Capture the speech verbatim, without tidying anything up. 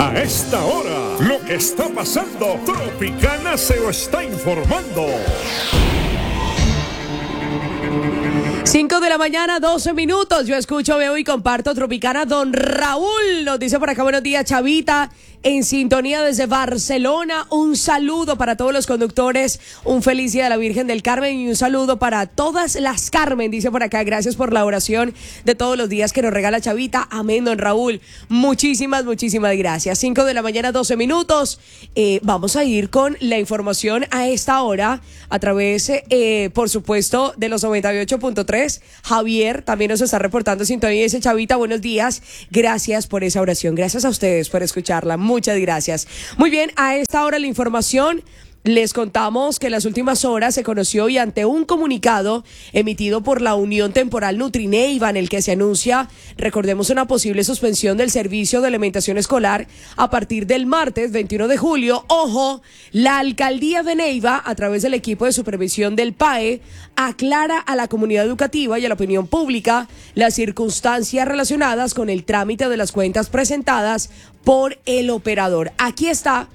A esta hora, lo que está pasando, Tropicana se lo está informando. cinco de la mañana, doce minutos. Yo escucho, veo y comparto Tropicana. Don Raúl nos dice por acá, buenos días, Chavita, en sintonía desde Barcelona. Un saludo para todos los conductores, un feliz día de la Virgen del Carmen y un saludo para todas las Carmen, dice por acá. Gracias por la oración de todos los días que nos regala Chavita. Amén, don Raúl. Muchísimas, muchísimas gracias. cinco de la mañana, doce minutos. Eh, vamos a ir con la información a esta hora a través, eh, por supuesto, de los noventa y ocho punto tres. Javier también nos está reportando sintonía y dice, Chavita, buenos días. Gracias por esa oración. Gracias a ustedes por escucharla. Muchas gracias. Muy bien, a esta hora la información. Les contamos que en las últimas horas se conoció y ante un comunicado emitido por la Unión Temporal Nutrineiva en el que se anuncia, recordemos, una posible suspensión del servicio de alimentación escolar a partir del martes veintiuno de julio. Ojo, la Alcaldía de Neiva, a través del equipo de supervisión del P A E, aclara a la comunidad educativa y a la opinión pública las circunstancias relacionadas con el trámite de las cuentas presentadas por el operador. Aquí está